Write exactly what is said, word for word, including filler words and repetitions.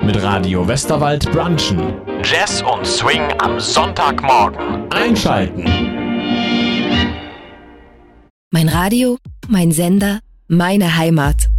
Mit Radio Westerwald brunchen. Jazz und Swing am Sonntagmorgen. Einschalten. Mein Radio, mein Sender, meine Heimat.